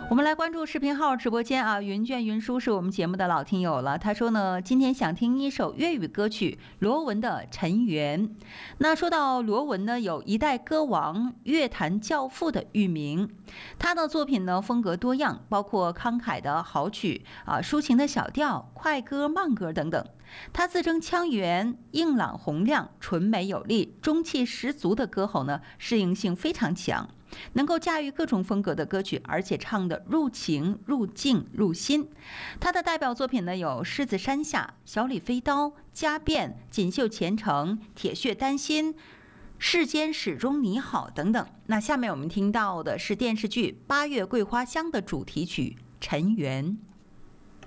我们来关注视频号直播间啊，云卷云舒是我们节目的老听友了。他说呢，今天想听一首粤语歌曲罗文的《尘缘》。那说到罗文呢，有一代歌王、乐坛教父的誉名。他的作品呢风格多样，包括慷慨的豪曲啊、抒情的小调、快歌、慢歌等等。他自称腔圆、硬朗洪亮、纯美有力、中气十足的歌喉呢，适应性非常强。能够驾驭各种风格的歌曲，而且唱得入情、入境、入心。他的代表作品呢有《狮子山下》《小李飞刀》《家变》《锦绣前程》《铁血丹心》《世间始终你好》等等。那下面我们听到的是电视剧《八月桂花香》的主题曲《尘缘》。